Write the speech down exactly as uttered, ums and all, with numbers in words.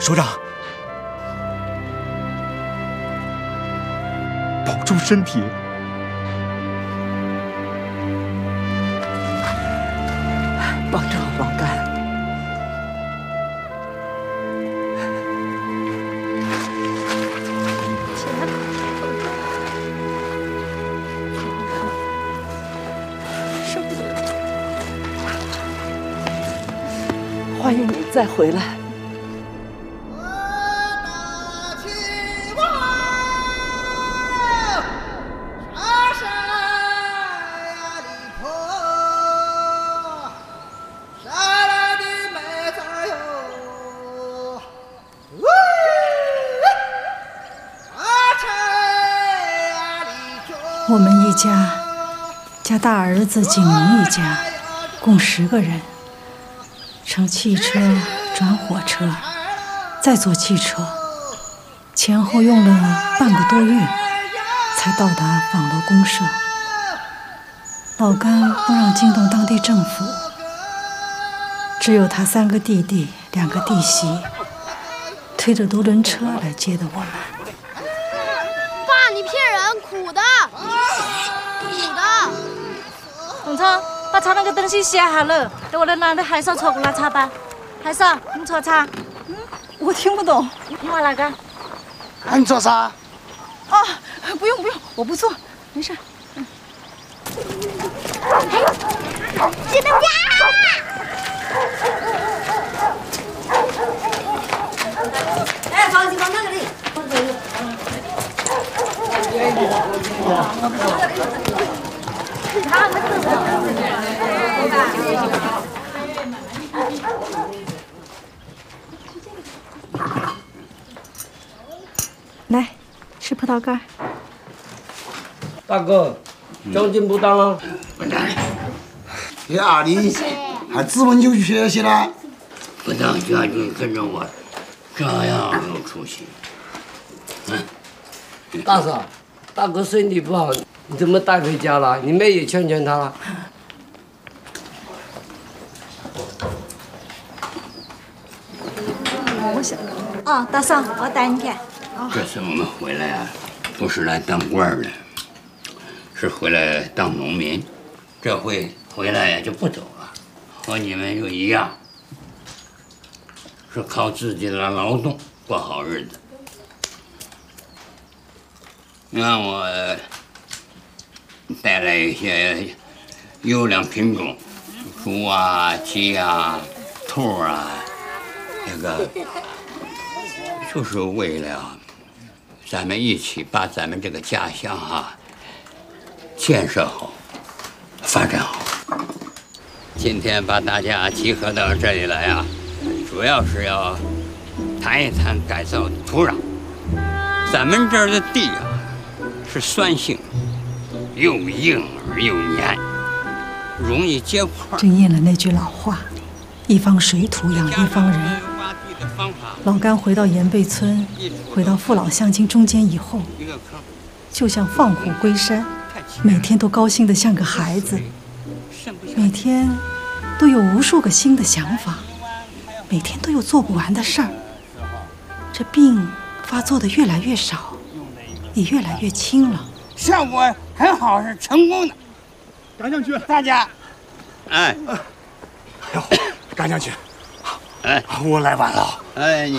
首长，保重身体。 保重，王干。欢迎你再回来。 我们一家加大儿子景龙一家，共十个人，乘汽车转火车，再坐汽车，前后用了半个多月，才到达访楼公社。老甘不让惊动当地政府，只有他三个弟弟、两个弟媳，推着独轮车来接的我们。 爸，你骗人，苦的。 苦的，洪超，把茶那个东西写好了，等我来拿的海嫂搓过来擦吧。海嫂，你搓茶。 嗯，我听不懂。 你玩哪个？ 你做啥？ 啊，不用不用，我不做，没事。嗯。 记得家。哎，放进放那个里。 来，吃葡萄干。 大哥，奖金不当了。 混蛋！这阿里还自问就去学习了。 不当将军跟着我，照样有出息。 嗯，大嫂，大哥身体不好，你怎么带回家了？你妹也劝劝他了。 我想，啊，大嫂，我带你去。 这次我们回来啊，不是来当官的，是回来当农民。这回回来呀就不走了，和你们就一样，是靠自己的劳动过好日子。你看我带来一些优良品种，猪啊、鸡啊、兔啊，这个就是为了咱们一起把咱们这个家乡啊建设好、发展好。今天把大家集合到这里来啊，主要是要谈一谈改造土壤。咱们这儿的地啊是酸性，又硬而又黏，容易结块。 正应了那句老话：“一方水土养一方人。”老甘回到岩背村，回到父老乡亲中间以后，就像放虎归山，每天都高兴得像个孩子，每天都有无数个新的想法，每天都有做不完的事儿。这病发作的越来越少，也越来越轻了， 效果很好，是成功的。 甘将军， 大家，哎， 哎呦，甘将军， 哎， 我来晚了。 哎。